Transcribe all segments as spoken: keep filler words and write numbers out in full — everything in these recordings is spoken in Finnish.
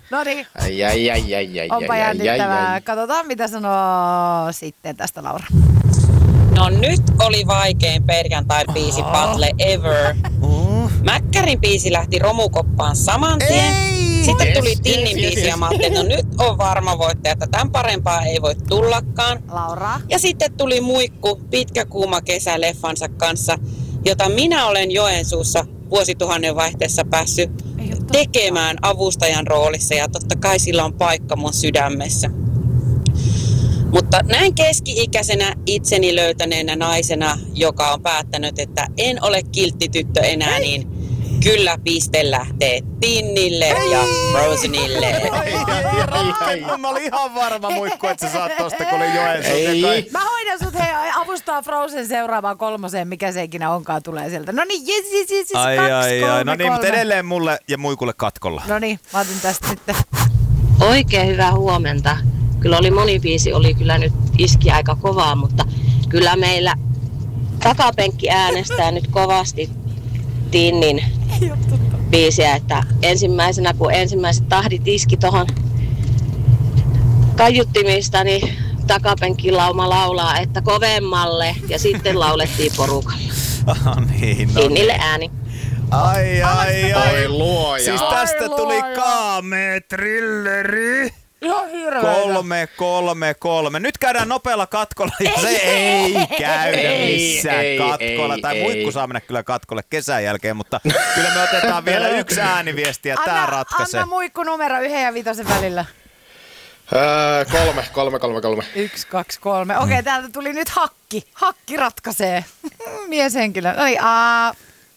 No niin. Ai, ai, ai, ai, ai, Onpa ai, jännittävää. ai, ai. Katsotaan, mitä sanoo sitten tästä Laura. No nyt oli vaikein perjantai-biisi battle ever. Mäkkärin biisi lähti romukoppaan saman tien. Ei! Sitten Yes, tuli yes, Tinnin yes, biisi yes. ja mä ajattelin, että no nyt on varma voittaja, että tämän parempaa ei voi tullakaan. Laura. Ja sitten tuli Muikku Pitkä kuuma kesä leffansa kanssa, jota minä olen Joensuussa vuosituhannen vaihteessa päässyt tekemään avustajan roolissa ja totta kai sillä on paikka mun sydämessä. Mutta näin keski-ikäisenä itseni löytäneenä naisena, joka on päättänyt, että en ole kiltti tyttö enää, niin kyllä piste lähtee Tinnille ja Frozenille. Ai, ai, ai, ai. Mä olin ihan varma, Muikku, että sä saat tosta, kun olin Joensuussa. Ei. Mä hoidan sut hei, avustaa Frozen seuraavaan kolmoseen, mikä se ikinä onkaan tulee sieltä. No niin, jes, jes, jes, Ai, kaksi, ai, kolme, ai. No niin, mutta kolme. edelleen mulle ja Muikulle katkolla. No niin, mä otin tästä sitten. Oikein hyvää huomenta. Kyllä oli moni biisi, oli kyllä nyt iski aika kovaa, mutta kyllä meillä takapenkki äänestää nyt kovasti Tinnin biisiä, että ensimmäisenä kun ensimmäiset tahdit iski tohon kaiuttimista, niin takapenkilauma laulaa, että kovemmalle ja sitten laulettiin porukalla. Ah, niin, no. Tinnille ääni. Ai, ai, ai. Oi luoja. Siis tästä Ai, tuli luoja. kaamea trilleri. Ihan hirveä. Kolme, kolme, kolme. Nyt käydään nopealla katkolla ja se ei käydä Ei, missään ei, katkolla. ei, Tai ei. Muikku saa mennä kyllä katkolle kesän jälkeen, mutta kyllä me otetaan vielä yksi ääniviesti ja tää ratkaisee. Anna Muikku numero yhden ja vitosen välillä. Öö, kolme, kolme, kolme, kolme. Yksi, kaksi, kolme. Okei, okay, täältä tuli nyt hakki. Hakki ratkaisee. Mieshenkilö. Oi, aa.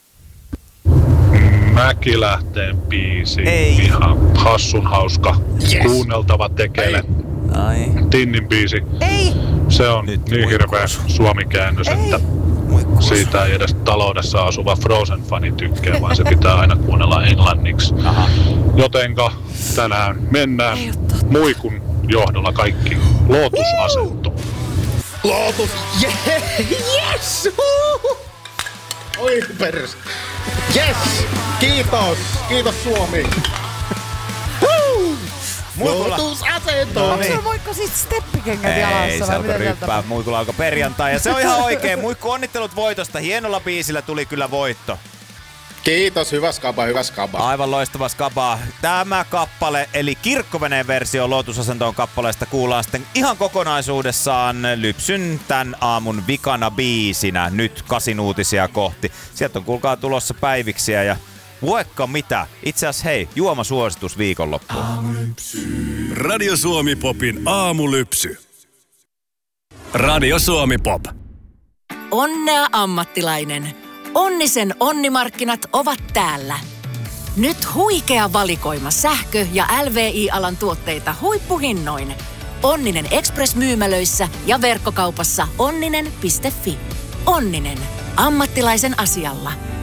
Mäkilähteen biisi. Ei. Ihan hassun hauska. Yes. Kuunneltava tekele. Ai. Tinnin biisi. Ei. Se on Nyt niin hirveä Muikku. suomikäännös, että Muikku. siitä ei edes taloudessa asuva Frozen-fani tykkää, vaan se pitää aina kuunnella englanniksi. Aha. Jotenka tänään mennään Muikun johdolla kaikki Lotus-asentoon. Lotus. Yeah. Yes. Huhu. Oi pers. Yes. Kiitos. Kiitos Suomi. Woo. Muikulla. Lotus-asento. No Onko niin. sulla Muikku sit steppikengät Ei, jalassa? se vai alkoi mitä sieltä ryppää. tapahtuu? Muikulla alkoi perjantai ja se on ihan oikein. Muikku, onnittelut voitosta. Hienolla biisillä tuli kyllä voitto. Kiitos. Hyvä skaba, hyvä skaba. Aivan loistava skaba. Tämä kappale, eli Kirkkoveneen versio Lotusasentoon kappaleesta kuullaan sitten ihan kokonaisuudessaan Lypsyn tän aamun vikana biisinä nyt kasin uutisia kohti. Sieltä on kuulkaa tulossa päiviksiä ja vaikka mitä. Itse asiassa hei, juomasuositus viikonloppuun. Radio Suomi Popin aamulypsy. Radio Suomi Pop. Onnea ammattilainen. Onnisen onnimarkkinat ovat täällä. Nyt huikea valikoima sähkö- ja L V I-alan tuotteita huippuhinnoin. Onninen Express-myymälöissä ja verkkokaupassa onninen piste fi. Onninen. Ammattilaisen asialla.